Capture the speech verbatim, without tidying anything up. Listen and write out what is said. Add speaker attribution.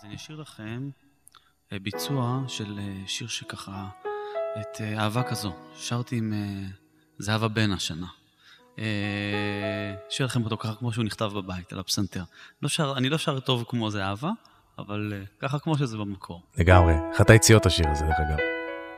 Speaker 1: אני אשאיר לכם ביצוע של שיר שככה, את אהבה כזו. שרתי עם זהבה בן השנה. אשאיר לכם אותו ככה כמו שהוא נכתב בבית, על הפסנתר. לא שר, אני לא שר טוב כמו זהבה, אבל ככה כמו שזה במקור.
Speaker 2: לגמרי. אחת היציאות השיר הזה, דרך אגב.